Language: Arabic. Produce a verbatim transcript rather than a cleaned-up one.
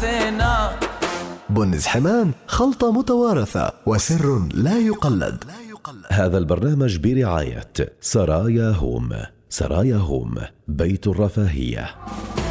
حياتنا. بنز حمان، خلطة متوارثة وسر لا يقلد. هذا البرنامج برعاية سرايا هوم. سرايا هوم، بيت الرفاهية.